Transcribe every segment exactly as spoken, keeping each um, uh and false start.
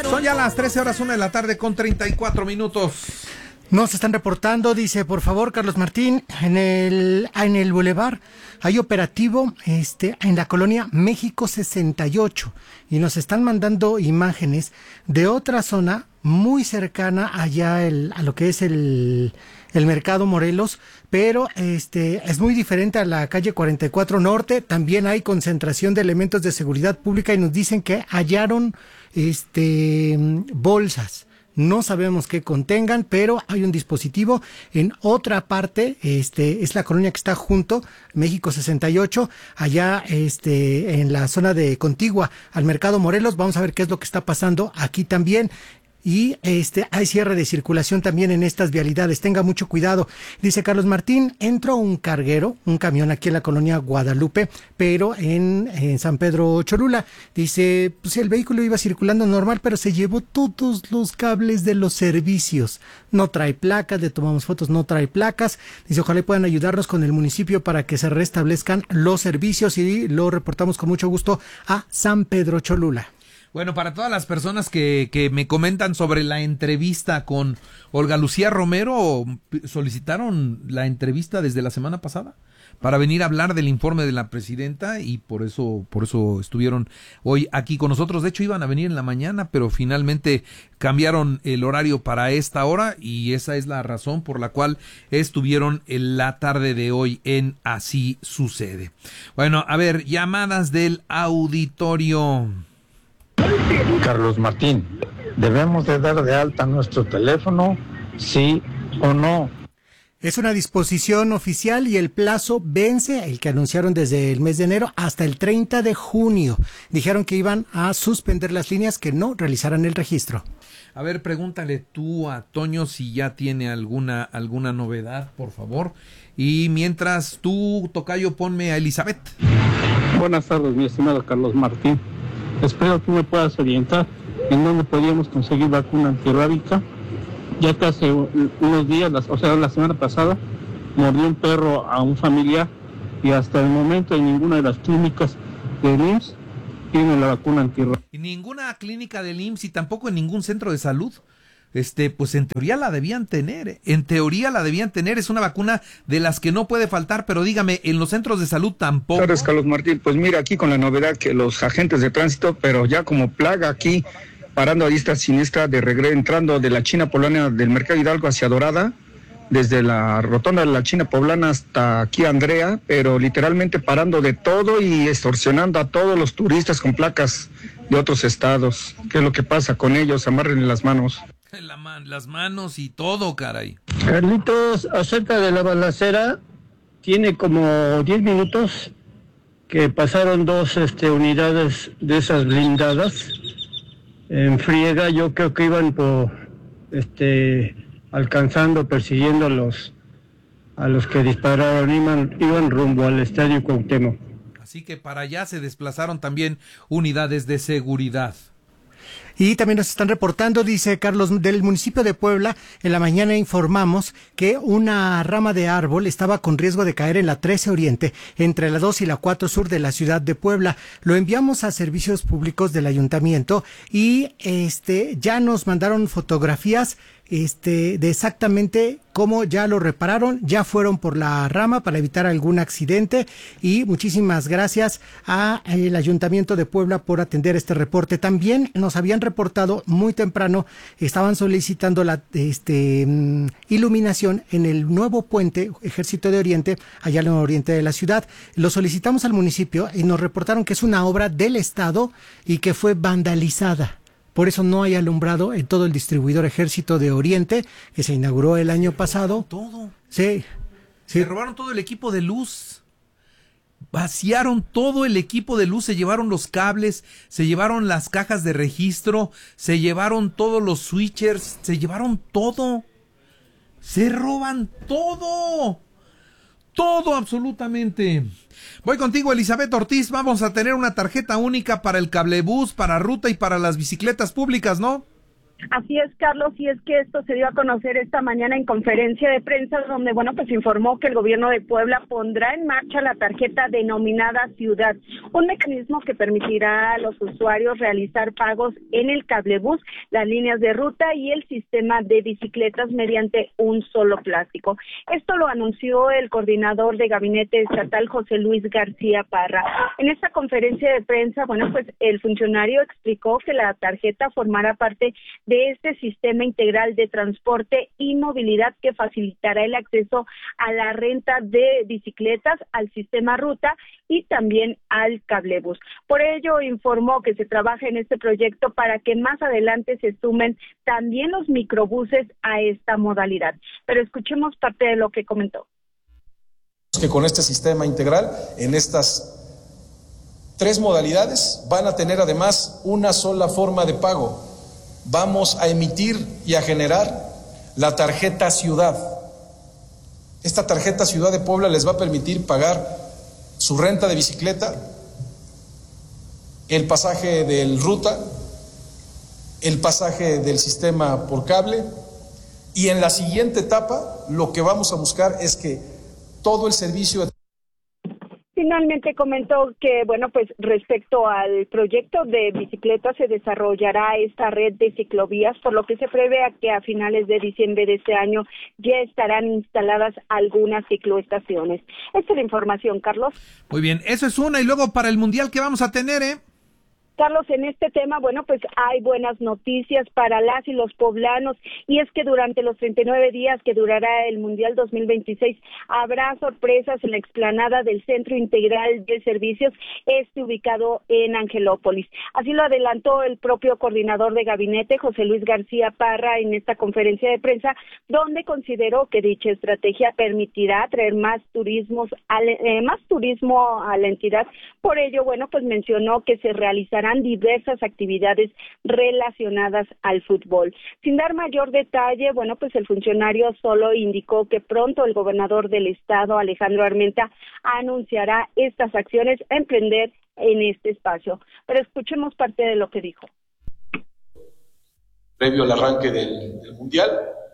Son ya las trece horas, una de la tarde con treinta y cuatro minutos. Nos están reportando, dice, por favor, Carlos Martín, en el en el bulevar hay operativo este en la colonia México sesenta y ocho y nos están mandando imágenes de otra zona muy cercana allá el, a lo que es el el Mercado Morelos, pero este es muy diferente a la calle cuarenta y cuatro Norte. También hay concentración de elementos de seguridad pública y nos dicen que hallaron este bolsas. No sabemos qué contengan, pero hay un dispositivo en otra parte, este, es la colonia que está junto, México sesenta y ocho, allá, este, en la zona de contigua al Mercado Morelos. Vamos a ver qué es lo que está pasando aquí también. Y este hay cierre de circulación también en estas vialidades. Tenga mucho cuidado. Dice Carlos Martín, entró un carguero, un camión aquí en la colonia Guadalupe, pero en, en San Pedro Cholula. Dice, pues el vehículo iba circulando normal, pero se llevó todos los cables de los servicios. No trae placas, le tomamos fotos, no trae placas. Dice, ojalá puedan ayudarnos con el municipio para que se restablezcan los servicios, y lo reportamos con mucho gusto a San Pedro Cholula. Bueno, para todas las personas que, que me comentan sobre la entrevista con Olga Lucía Romero, solicitaron la entrevista desde la semana pasada para venir a hablar del informe de la presidenta, y por eso por eso estuvieron hoy aquí con nosotros. De hecho, iban a venir en la mañana, pero finalmente cambiaron el horario para esta hora, y esa es la razón por la cual estuvieron en la tarde de hoy en Así Sucede. Bueno, a ver, llamadas del auditorio. Carlos Martín, ¿debemos de dar de alta nuestro teléfono, sí o no? Es una disposición oficial y el plazo vence, el que anunciaron desde el mes de enero, hasta el treinta de junio. Dijeron que iban a suspender las líneas que no realizaran el registro. A ver, pregúntale tú a Toño si ya tiene alguna alguna novedad, por favor. Y mientras tú, tocayo, ponme a Elizabeth. Buenas tardes, mi estimado Carlos Martín. Espero que me puedas orientar en dónde podríamos conseguir vacuna antirrábica, ya que hace unos días, o sea, la semana pasada, mordió un perro a un familiar, y hasta el momento en ninguna de las clínicas del I M S S tiene la vacuna antirrábica. En ninguna clínica del I M S S y tampoco en ningún centro de salud. Este, pues en teoría la debían tener, ¿eh? en teoría la debían tener, es una vacuna de las que no puede faltar, pero dígame, en los centros de salud tampoco. Buenas tardes, Carlos Martín, pues mira, aquí con la novedad que los agentes de tránsito, pero ya como plaga aquí, parando a diestra siniestra, de regreso, entrando de la China Poblana del Mercado Hidalgo hacia Dorada, desde la rotonda de la China Poblana hasta aquí Andrea, pero literalmente parando de todo y extorsionando a todos los turistas con placas de otros estados. ¿Qué es lo que pasa con ellos? Amárrenle las manos. La man, las manos y todo, caray. Carlitos, acerca de la balacera, tiene como diez minutos que pasaron dos este, unidades de esas blindadas en friega. Yo creo que iban por, este, alcanzando, persiguiendo a los, a los que dispararon, iban, iban rumbo al Estadio Cuauhtémoc. Así que para allá se desplazaron también unidades de seguridad. Y también nos están reportando, dice Carlos, del municipio de Puebla, en la mañana informamos que una rama de árbol estaba con riesgo de caer en la trece Oriente, entre la dos y la cuatro Sur de la ciudad de Puebla. Lo enviamos a servicios públicos del ayuntamiento y este ya nos mandaron fotografías este de exactamente cómo ya lo repararon, ya fueron por la rama para evitar algún accidente, y muchísimas gracias a el Ayuntamiento de Puebla por atender este reporte. También nos habían reportado muy temprano, estaban solicitando la este iluminación en el nuevo puente Ejército de Oriente, allá en el oriente de la ciudad. Lo solicitamos al municipio y nos reportaron que es una obra del Estado y que fue vandalizada. Por eso no hay alumbrado en todo el distribuidor Ejército de Oriente, que se inauguró el año pasado. Todo. Sí. sí. Se robaron todo el equipo de luz. Vaciaron todo el equipo de luz, se llevaron los cables, se llevaron las cajas de registro, se llevaron todos los switchers, se llevaron todo. Se roban todo. Todo absolutamente. Voy contigo, Elizabeth Ortiz. Vamos a tener una tarjeta única para el cablebús, para ruta y para las bicicletas públicas, ¿no? Así es, Carlos, y es que esto se dio a conocer esta mañana en conferencia de prensa, donde, bueno, pues informó que el gobierno de Puebla pondrá en marcha la tarjeta denominada Ciudad, un mecanismo que permitirá a los usuarios realizar pagos en el cablebús, las líneas de ruta y el sistema de bicicletas mediante un solo plástico. Esto lo anunció el coordinador de gabinete estatal, José Luis García Parra. En esta conferencia de prensa, bueno, pues el funcionario explicó que la tarjeta formará parte de este sistema integral de transporte y movilidad que facilitará el acceso a la renta de bicicletas, al sistema ruta y también al cablebús. Por ello, informó que se trabaja en este proyecto para que más adelante se sumen también los microbuses a esta modalidad. Pero escuchemos parte de lo que comentó. Que con este sistema integral, en estas tres modalidades, van a tener además una sola forma de pago. Vamos a emitir y a generar la tarjeta Ciudad. Esta tarjeta Ciudad de Puebla les va a permitir pagar su renta de bicicleta, el pasaje del ruta, el pasaje del sistema por cable, y en la siguiente etapa lo que vamos a buscar es que todo el servicio de... Finalmente comentó que, bueno, pues respecto al proyecto de bicicletas se desarrollará esta red de ciclovías, por lo que se prevé a que a finales de diciembre de este año ya estarán instaladas algunas cicloestaciones. Esta es la información, Carlos. Muy bien, eso es una, y luego para el Mundial, ¿qué vamos a tener, eh? Carlos, en este tema, bueno, pues hay buenas noticias para las y los poblanos, y es que durante los treinta y nueve días que durará el Mundial dos mil veintiséis habrá sorpresas en la explanada del Centro Integral de Servicios, este ubicado en Angelópolis. Así lo adelantó el propio coordinador de gabinete, José Luis García Parra, en esta conferencia de prensa, donde consideró que dicha estrategia permitirá atraer más turismos, eh, más turismo a la entidad. Por ello, bueno, pues mencionó que se realizará diversas actividades relacionadas al fútbol. Sin dar mayor detalle, bueno, pues el funcionario solo indicó que pronto el gobernador del estado, Alejandro Armenta, anunciará estas acciones a emprender en este espacio. Pero escuchemos parte de lo que dijo. Previo al arranque del, del Mundial,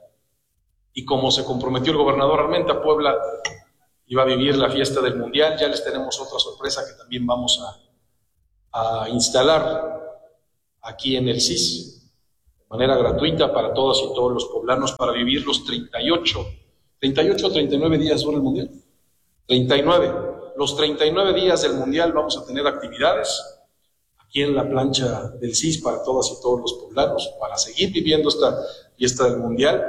y como se comprometió el gobernador Armenta, Puebla iba a vivir la fiesta del Mundial. Ya les tenemos otra sorpresa que también vamos a a instalar aquí en el C I S de manera gratuita para todas y todos los poblanos, para vivir los treinta y ocho, treinta y ocho o treinta y nueve días sobre el Mundial. treinta y nueve. Los treinta y nueve días del Mundial vamos a tener actividades aquí en la plancha del C I S para todas y todos los poblanos, para seguir viviendo esta fiesta del Mundial.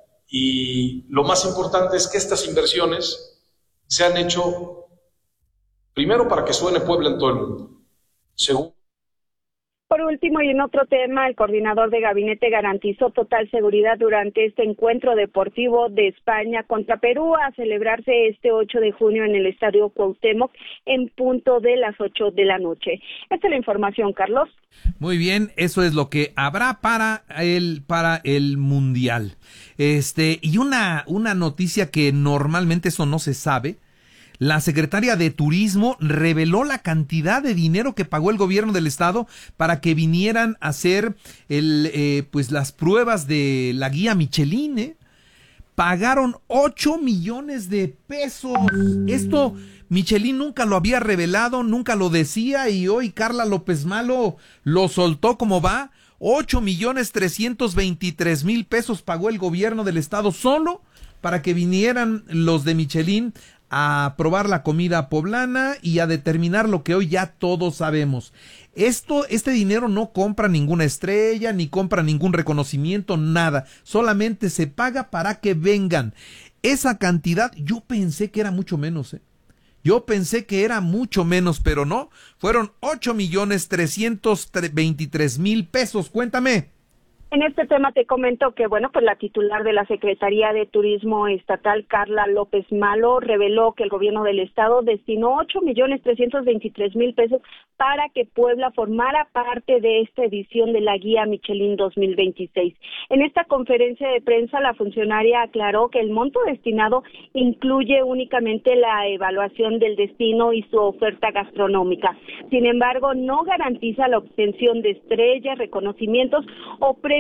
Y lo más importante es que estas inversiones se han hecho primero para que suene Puebla en todo el mundo. Según Por último, y en otro tema, el coordinador de gabinete garantizó total seguridad durante este encuentro deportivo de España contra Perú, a celebrarse este ocho de junio en el Estadio Cuauhtémoc en punto de las ocho de la noche. Esta es la información, Carlos. Muy bien, eso es lo que habrá para el para el Mundial. Este, y una una noticia que normalmente eso no se sabe. La secretaria de Turismo reveló la cantidad de dinero que pagó el gobierno del estado para que vinieran a hacer el, eh, pues las pruebas de la guía Michelin. ¿eh? Pagaron ocho millones de pesos. Esto Michelin nunca lo había revelado, nunca lo decía, y hoy Carla López Malo lo soltó como va. ocho millones trescientos veintitrés mil pesos pagó el gobierno del estado solo para que vinieran los de Michelin a probar la comida poblana y a determinar lo que hoy ya todos sabemos. Esto, este dinero no compra ninguna estrella, ni compra ningún reconocimiento, nada. Solamente se paga para que vengan. Esa cantidad, yo pensé que era mucho menos, ¿eh? Yo pensé que era mucho menos, pero no. Fueron ocho millones trescientos veintitrés mil pesos. Cuéntame. En este tema te comento que, bueno, pues la titular de la Secretaría de Turismo Estatal, Carla López Malo, reveló que el gobierno del estado destinó ocho millones trescientos veintitrés mil pesos para que Puebla formara parte de esta edición de la Guía Michelin dos mil veintiséis. En esta conferencia de prensa, la funcionaria aclaró que el monto destinado incluye únicamente la evaluación del destino y su oferta gastronómica. Sin embargo, no garantiza la obtención de estrellas, reconocimientos o premios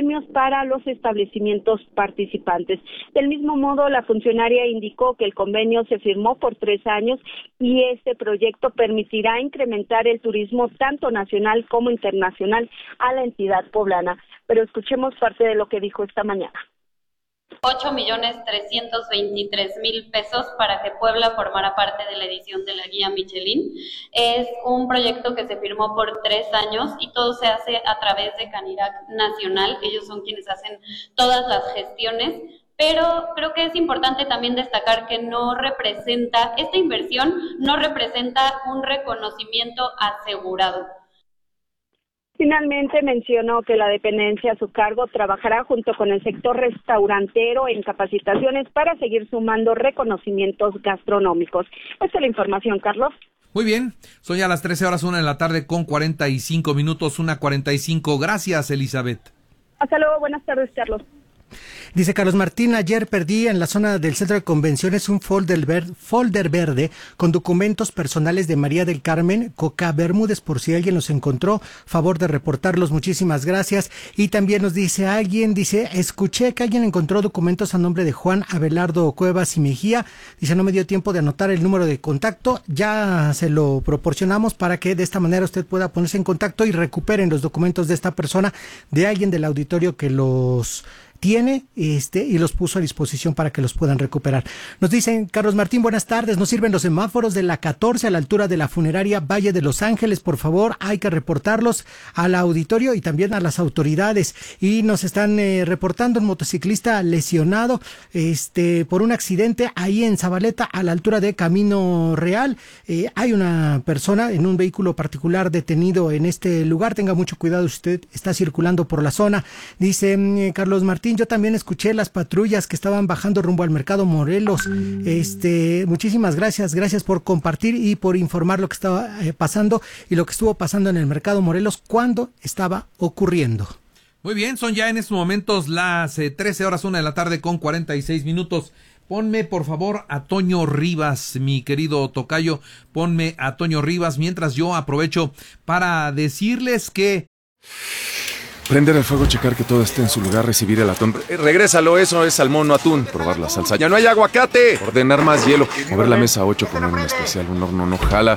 premios para los establecimientos participantes. Del mismo modo, la funcionaria indicó que el convenio se firmó por tres años y este proyecto permitirá incrementar el turismo tanto nacional como internacional a la entidad poblana. Pero escuchemos parte de lo que dijo esta mañana. ocho millones trescientos veintitrés mil pesos para que Puebla formara parte de la edición de la guía Michelin. Es un proyecto que se firmó por tres años y todo se hace a través de Canirac Nacional. Ellos son quienes hacen todas las gestiones, pero creo que es importante también destacar que no representa, esta inversión no representa un reconocimiento asegurado. Finalmente mencionó que la dependencia a su cargo trabajará junto con el sector restaurantero en capacitaciones para seguir sumando reconocimientos gastronómicos. Esta es la información, Carlos. Muy bien, son ya las trece horas, una de la tarde con cuarenta y cinco minutos, una cuarenta y cinco. Gracias, Elizabeth. Hasta luego, buenas tardes, Carlos. Dice Carlos Martín, ayer perdí en la zona del centro de convenciones un folder, ver, folder verde con documentos personales de María del Carmen Coca Bermúdez, por si alguien los encontró, favor de reportarlos, muchísimas gracias. Y también nos dice alguien, dice, escuché que alguien encontró documentos a nombre de Juan Abelardo Cuevas y Mejía, dice, no me dio tiempo de anotar el número de contacto, ya se lo proporcionamos para que de esta manera usted pueda ponerse en contacto y recuperen los documentos de esta persona, de alguien del auditorio que los tiene este y los puso a disposición para que los puedan recuperar. Nos dicen, Carlos Martín, buenas tardes, nos sirven los semáforos de la catorce a la altura de la funeraria Valle de Los Ángeles, por favor, hay que reportarlos al auditorio y también a las autoridades. Y nos están eh, reportando un motociclista lesionado este por un accidente ahí en Zabaleta a la altura de Camino Real. Eh, hay una persona en un vehículo particular detenido en este lugar, tenga mucho cuidado, usted está circulando por la zona. Dice eh, Carlos Martín, yo también escuché las patrullas que estaban bajando rumbo al Mercado Morelos. Este, muchísimas gracias, gracias por compartir y por informar lo que estaba eh, pasando y lo que estuvo pasando en el Mercado Morelos cuando estaba ocurriendo. Muy bien, son ya en estos momentos las eh, trece horas, una de la tarde con cuarenta y seis minutos. Ponme, por favor, a Toño Rivas, mi querido tocayo, ponme a Toño Rivas, mientras yo aprovecho para decirles que... Prender el fuego, checar que todo esté en su lugar, recibir el atún. Eh, regrésalo, eso es salmón, no atún. Probar la salsa. ¡Ya no hay aguacate! Ordenar más hielo. Mover la mesa ocho, poner un especial, un horno no jala.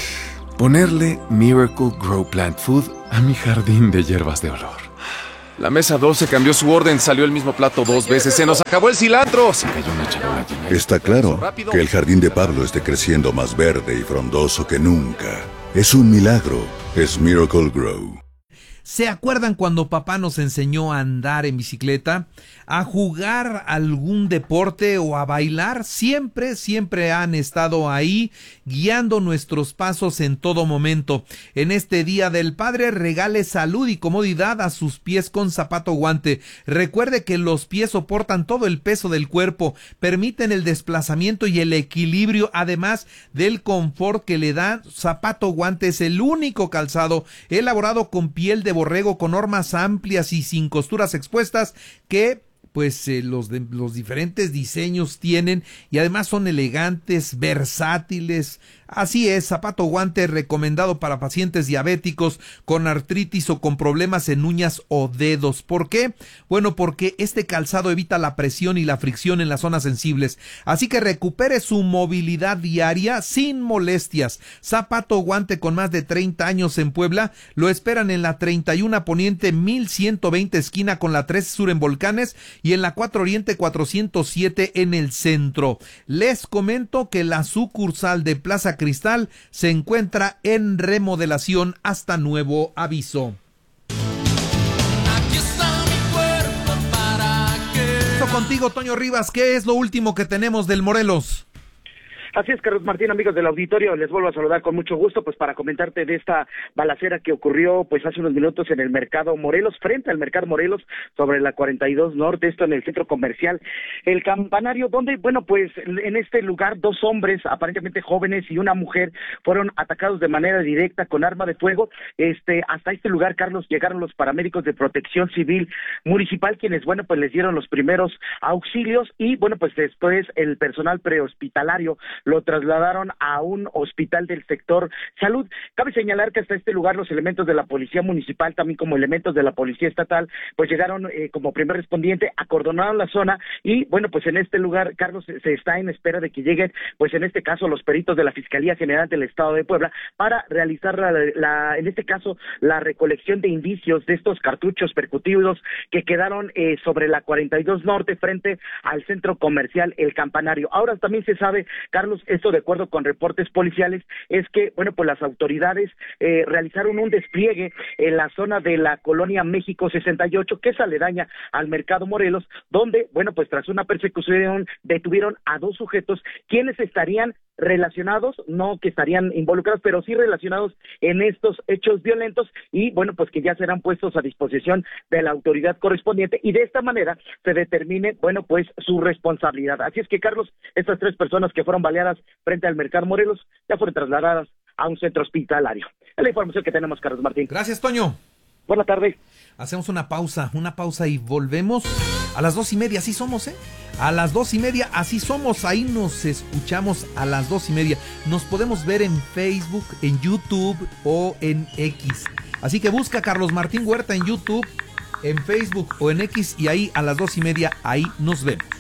Ponerle Miracle Grow Plant Food a mi jardín de hierbas de olor. La mesa doce cambió su orden, salió el mismo plato dos veces. ¡Se nos acabó el cilantro! Se cayó una charola llena. Está claro que el jardín de Pablo esté creciendo más verde y frondoso que nunca. Es un milagro. Es Miracle Grow. ¿Se acuerdan cuando papá nos enseñó a andar en bicicleta, a jugar algún deporte o a bailar? Siempre, siempre han estado ahí guiando nuestros pasos en todo momento. En este Día del Padre, regale salud y comodidad a sus pies con zapato guante. Recuerde que los pies soportan todo el peso del cuerpo, permiten el desplazamiento y el equilibrio, además del confort que le da. Zapato guante es el único calzado elaborado con piel de borrego con hormas amplias y sin costuras expuestas que pues eh, los, de, los diferentes diseños tienen y además son elegantes, versátiles. Así es, zapato guante recomendado para pacientes diabéticos con artritis o con problemas en uñas o dedos. ¿Por qué? Bueno, porque este calzado evita la presión y la fricción en las zonas sensibles, así que recupere su movilidad diaria sin molestias. Zapato guante con más de treinta años en Puebla, lo esperan en la treinta y uno Poniente mil ciento veinte esquina con la tres Sur en Volcanes y en la cuatro Oriente cuatrocientos siete en el centro. Les comento que la sucursal de Plaza Cristal se encuentra en remodelación hasta nuevo aviso. Aquí está mi cuerpo para que... Esto contigo, Toño Rivas, ¿qué es lo último que tenemos del Morelos? Así es, Carlos Martín, amigos del auditorio, les vuelvo a saludar con mucho gusto, pues para comentarte de esta balacera que ocurrió pues hace unos minutos en el Mercado Morelos, frente al Mercado Morelos, sobre la cuarenta y dos Norte, esto en el centro comercial El Campanario, donde, bueno, pues en este lugar dos hombres, aparentemente jóvenes, y una mujer fueron atacados de manera directa con arma de fuego. Este, hasta este lugar, Carlos, llegaron los paramédicos de Protección Civil Municipal, quienes, bueno, pues les dieron los primeros auxilios y, bueno, pues después el personal prehospitalario lo trasladaron a un hospital del sector salud. Cabe señalar que hasta este lugar los elementos de la policía municipal, también como elementos de la policía estatal, pues llegaron eh, como primer respondiente, acordonaron la zona y bueno, pues en este lugar, Carlos, se, se está en espera de que lleguen, pues en este caso los peritos de la Fiscalía General del Estado de Puebla para realizar la, la en este caso la recolección de indicios de estos cartuchos percutidos que quedaron eh, sobre la cuarenta y dos Norte frente al centro comercial El Campanario. Ahora también se sabe, Carlos, esto de acuerdo con reportes policiales, es que, bueno, pues las autoridades eh, realizaron un despliegue en la zona de la colonia México sesenta y ocho, que es aledaña al Mercado Morelos, donde, bueno, pues tras una persecución detuvieron a dos sujetos quienes estarían relacionados, no que estarían involucrados, pero sí relacionados en estos hechos violentos y bueno, pues que ya serán puestos a disposición de la autoridad correspondiente y de esta manera se determine, bueno, pues su responsabilidad. Así es que, Carlos, estas tres personas que fueron baleadas frente al Mercado Morelos ya fueron trasladadas a un centro hospitalario. Es la información que tenemos, Carlos Martín. Gracias, Toño. Buenas tardes. Hacemos una pausa, una pausa y volvemos a las dos y media, así somos, ¿eh? A las dos y media, así somos, ahí nos escuchamos a las dos y media. Nos podemos ver en Facebook, en YouTube o en X. Así que busca Carlos Martín Huerta en YouTube, en Facebook o en X y ahí a las dos y media, ahí nos vemos.